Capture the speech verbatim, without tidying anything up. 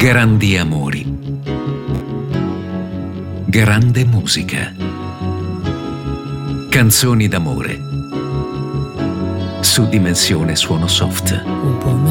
Grandi amori. Grande musica. Canzoni d'amore. Su Dimensione Suono Soft. Un po'